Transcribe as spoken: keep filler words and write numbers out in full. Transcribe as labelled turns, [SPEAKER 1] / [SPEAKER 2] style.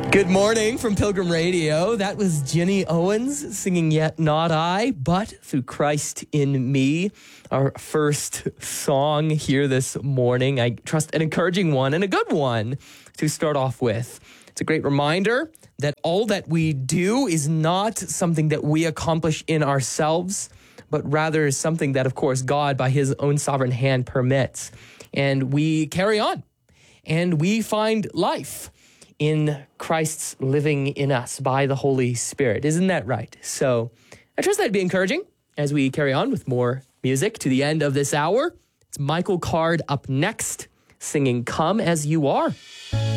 [SPEAKER 1] Good morning from Pilgrim Radio. That was Jenny Owens singing Yet Not I, but Through Christ in Me. Our first song here this morning. I trust an encouraging one and a good one to start off with. It's a great reminder that all that we do is not something that we accomplish in ourselves, but rather is something that, of course, God by his own sovereign hand permits. And we carry on and we find life in Christ's living in us by the Holy Spirit. Isn't that right? So I trust that'd be encouraging as we carry on with more music to the end of this hour. It's Michael Card up next, singing Come As You Are.